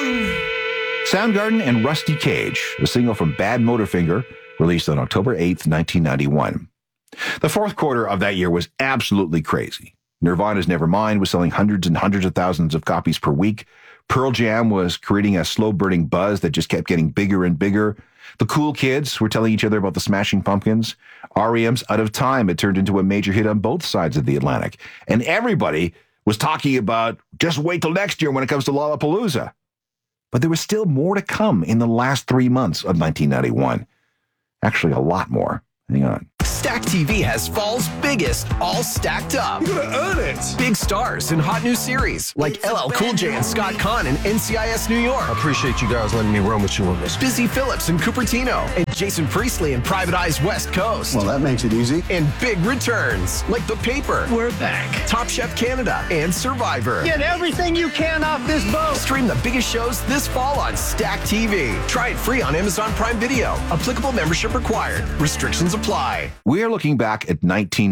Soundgarden and Rusty Cage, a single from Bad Motorfinger, released on October 8th, 1991. The fourth quarter of that year was absolutely crazy. Nirvana's Nevermind was selling hundreds and hundreds of thousands of copies per week. Pearl Jam was creating a slow-burning buzz that just kept getting bigger and bigger. The Cool Kids were telling each other about the Smashing Pumpkins. R.E.M's Out of Time had turned into a major hit on both sides of the Atlantic. And everybody was talking about just wait till next year when it comes to Lollapalooza. But there was still more to come in the last 3 months of 1991. Actually, a lot more. Hang on. Stack TV has fall's biggest, all stacked up. You're gonna earn it. Big stars in hot new series like LL Cool J and Scott Conn in NCIS New York. I appreciate you guys letting me run with you on this. Busy Phillips in Cupertino and Jason Priestley in Private Eyes West Coast. Well, that makes it easy. And big returns like The Paper. We're back. Top Chef Canada and Survivor. Get everything you can off this boat. Stream the biggest shows this fall on Stack TV. Try it free on Amazon Prime Video. Applicable membership required. Restrictions apply. We're looking back at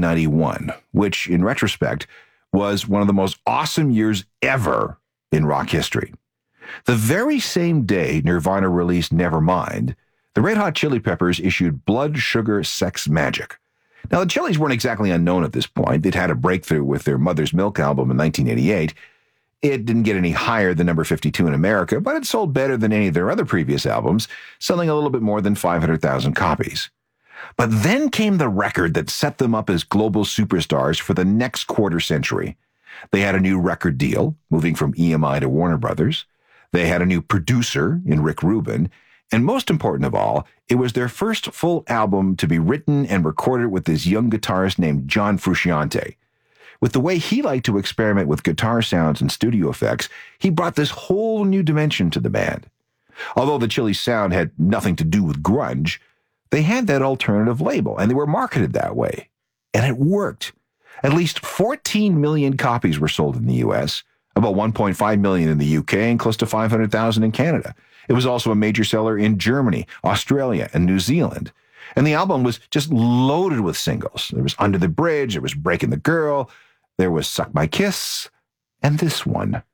1991, which, in retrospect, was one of the most awesome years ever in rock history. The very same day Nirvana released Nevermind, the Red Hot Chili Peppers issued Blood, Sugar, Sex, Magic. Now, the Chili's weren't exactly unknown at this point. They'd had a breakthrough with their Mother's Milk album in 1988. It didn't get any higher than number 52 in America, but it sold better than any of their other previous albums, selling a little bit more than 500,000 copies. But then came the record that set them up as global superstars for the next quarter century. They had a new record deal, moving from EMI to Warner Brothers. They had a new producer in Rick Rubin. And most important of all, it was their first full album to be written and recorded with this young guitarist named John Frusciante. With the way he liked to experiment with guitar sounds and studio effects, he brought this whole new dimension to the band. Although the Chili's sound had nothing to do with grunge, they had that alternative label, and they were marketed that way. And it worked. At least 14 million copies were sold in the U.S., about 1.5 million in the U.K., and close to 500,000 in Canada. It was also a major seller in Germany, Australia, and New Zealand. And the album was just loaded with singles. There was Under the Bridge, there was Breaking the Girl, there was Suck My Kiss, and this one.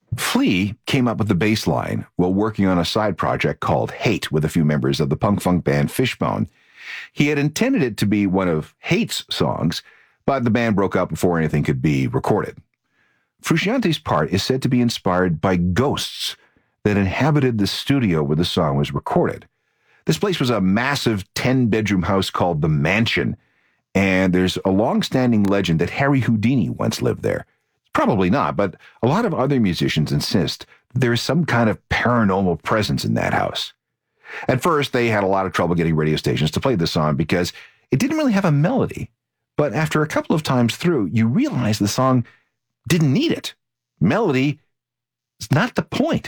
Flea came up with the bass line while working on a side project called Hate with a few members of the punk-funk band Fishbone. He had intended it to be one of Hate's songs, but the band broke up before anything could be recorded. Frusciante's part is said to be inspired by ghosts that inhabited the studio where the song was recorded. This place was a massive 10-bedroom house called The Mansion, and there's a long-standing legend that Harry Houdini once lived there. Probably not, but a lot of other musicians insist that there is some kind of paranormal presence in that house. At first, they had a lot of trouble getting radio stations to play the song because it didn't really have a melody. But after a couple of times through, you realize the song didn't need it. Melody is not the point.